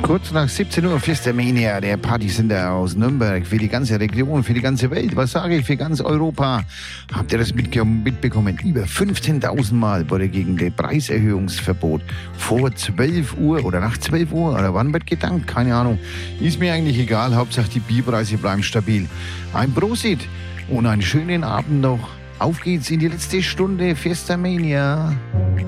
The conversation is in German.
Kurz nach 17 Uhr, Fiesta Mania, der Partysender aus Nürnberg, für die ganze Region, für die ganze Welt, was sage ich, für ganz Europa. Habt ihr das mitbekommen? Über 15.000 Mal wurde gegen das Preiserhöhungsverbot vor 12 Uhr oder nach 12 Uhr oder wann wird gedankt? Keine Ahnung. Ist mir eigentlich egal, Hauptsache die Bierpreise bleiben stabil. Ein Prosit und einen schönen Abend noch. Auf geht's in die letzte Stunde Fiesta Mania.